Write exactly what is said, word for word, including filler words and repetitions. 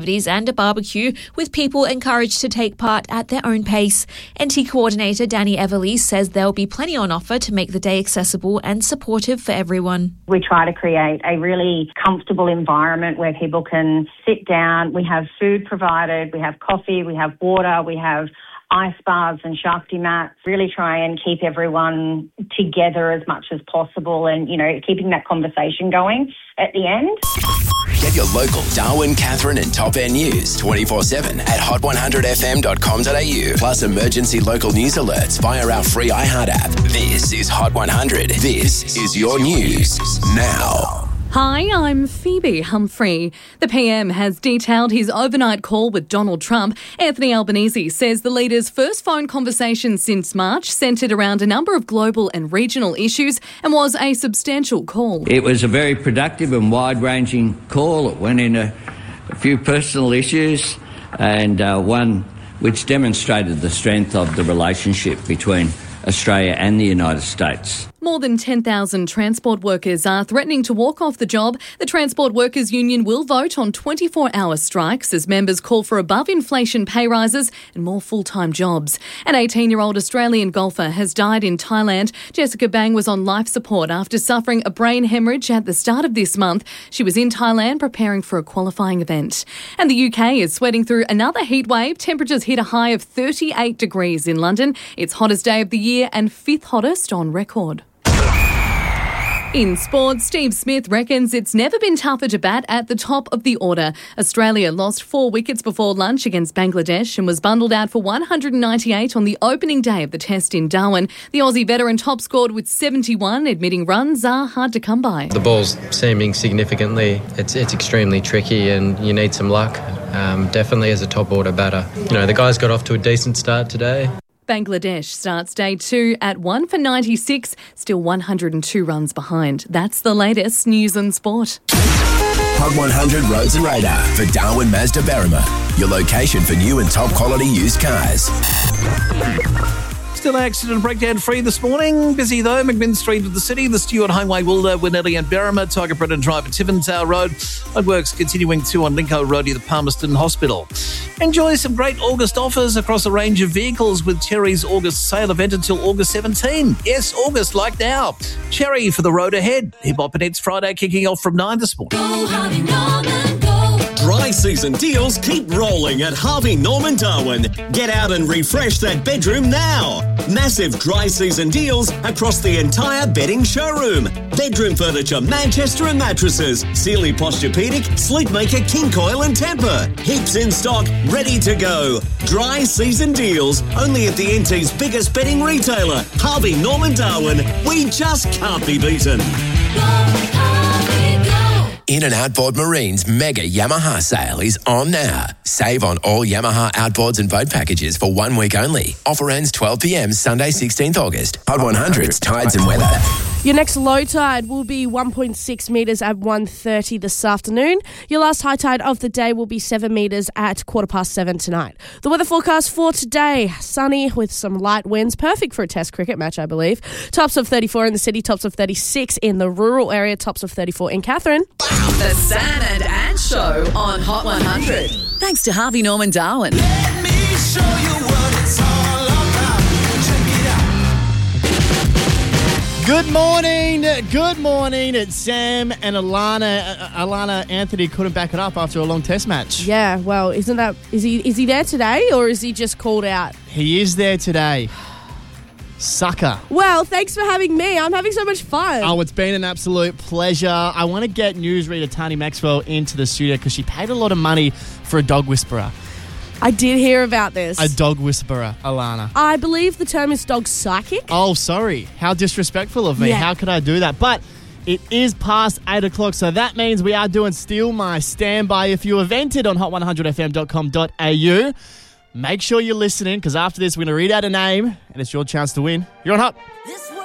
and a barbecue, with people encouraged to take part at their own pace. N T coordinator Danny Everly says there'll be plenty on offer to make the day accessible and supportive for everyone. We try to create a really comfortable environment where people can sit down. We have food provided, we have coffee, we have water, we have ice baths and Shakti mats. Really try and keep everyone together as much as possible and, you know, keeping that conversation going at the end. Get your local Darwin, Catherine and Top End news twenty-four seven at hot one hundred f m dot com dot a u. Plus emergency local news alerts via our free iHeart app. This is Hot one hundred. This is your news now. Hi, I'm Phoebe Humphrey. The P M has detailed his overnight call with Donald Trump. Anthony Albanese says the leader's first phone conversation since March centred around a number of global and regional issues and was a substantial call. It was a very productive and wide-ranging call. It went into a few personal issues and uh, one which demonstrated the strength of the relationship between Australia and the United States. More than ten thousand transport workers are threatening to walk off the job. The Transport Workers Union will vote on twenty-four hour strikes as members call for above-inflation pay rises and more full-time jobs. An eighteen-year-old Australian golfer has died in Thailand. Jessica Bang was on life support after suffering a brain hemorrhage at the start of this month. She was in Thailand preparing for a qualifying event. And the U K is sweating through another heat wave. Temperatures hit a high of thirty-eight degrees in London. It's hottest day of the year and fifth hottest on record. In sport, Steve Smith reckons it's never been tougher to bat at the top of the order. Australia lost four wickets before lunch against Bangladesh and was bundled out for one hundred ninety-eight on the opening day of the test in Darwin. The Aussie veteran top scored with seventy-one, admitting runs are hard to come by. The ball's seaming significantly. It's it's extremely tricky and you need some luck, um, definitely as a top order batter. You know, the guys got off to a decent start today. Bangladesh starts day two at one for ninety-six, still one hundred two runs behind. That's the latest news and sport. Hot one hundred Roads and Radar for Darwin Mazda Berrima, your location for new and top quality used cars. Still accident breakdown free this morning. Busy though, McMinn Street of the city, the Stewart Highway, Wilder, Winnelly and Berrima, Tiger Brennan Drive at Tiffin-Tower Road. Roadworks continuing too on Lincoln Road near the Palmerston Hospital. Enjoy some great August offers across a range of vehicles with Cherry's August sale event until August seventeenth. Yes, August like now. Cherry for the road ahead. Hip Hop and It's Friday kicking off from nine this morning. Go, Harvey Norman, go. Dry season deals keep rolling at Harvey Norman Darwin. Get out and refresh that bedroom now. Massive dry season deals across the entire bedding showroom. Bedroom furniture, Manchester and mattresses, Sealy Posturepedic, Sleepmaker, King Coil and Tempur. Heaps in stock, ready to go. Dry season deals only at the N T's biggest bedding retailer, Harvey Norman Darwin. We just can't be beaten. In and Outboard Marine's mega Yamaha sale is on now. Save on all Yamaha outboards and boat packages for one week only. Offer ends twelve p m Sunday sixteenth August. Hot one hundred's tides and weather. Your next low tide will be one point six metres at one thirty this afternoon. Your last high tide of the day will be seven metres at quarter past seven tonight. The weather forecast for today, sunny with some light winds, perfect for a test cricket match, I believe. Tops of thirty-four in the city, tops of thirty-six in the rural area, tops of thirty-four in Catherine. The Sam and Ann Show on Hot one hundred. Thanks to Harvey Norman Darwin. Let me show you what it's all about. Check it out. Good morning, good morning. It's Sam and Alana. Uh, Alana, Anthony couldn't back it up after a long test match. Yeah, well, isn't that is he is he there today or is he just called out? He is there today. Sucker. Well, thanks for having me. I'm having so much fun. Oh, it's been an absolute pleasure. I want to get newsreader Tani Maxwell into the studio because she paid a lot of money for a dog whisperer. I did hear about this. A dog whisperer, Alana. I believe the term is dog psychic. Oh, sorry. How disrespectful of me. Yeah. How could I do that? But it is past eight o'clock, so that means we are doing Steal My Standby. If you have entered on hot one hundred f m dot com dot a u, make sure you're listening because after this, we're going to read out a name and it's your chance to win. You're on Hot. This